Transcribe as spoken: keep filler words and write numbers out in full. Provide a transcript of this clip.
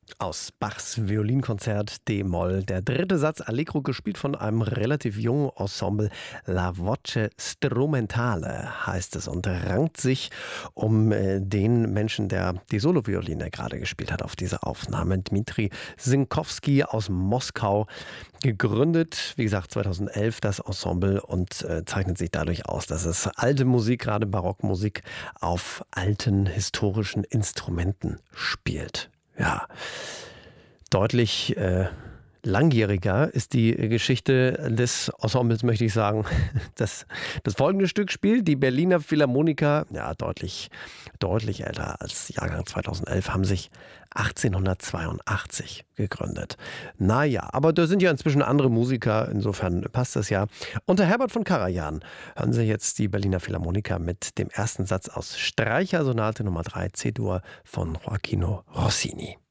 Aus Bachs Violinkonzert D-Moll. Der dritte Satz Allegro, gespielt von einem relativ jungen Ensemble. La Voce Strumentale heißt es und rankt sich um äh, den Menschen, der die Solovioline gerade gespielt hat auf dieser Aufnahme. Dmitri Sinkowski aus Moskau. Gegründet, wie gesagt, zweitausendelf das Ensemble und äh, zeichnet sich dadurch aus, dass es alte Musik, gerade Barockmusik, auf alten historischen Instrumenten spielt. Ja, deutlich äh, langjähriger ist die Geschichte des Ensembles, möchte ich sagen. Das, das folgende Stück spielt die Berliner Philharmoniker, ja, deutlich, deutlich älter als Jahrgang zweitausendelf, haben sich achtzehnhundertzweiundachtzig gegründet. Naja, aber da sind ja inzwischen andere Musiker, insofern passt das ja. Unter Herbert von Karajan hören Sie jetzt die Berliner Philharmoniker mit dem ersten Satz aus Streichersonate Nummer drei C-Dur von Gioachino Rossini.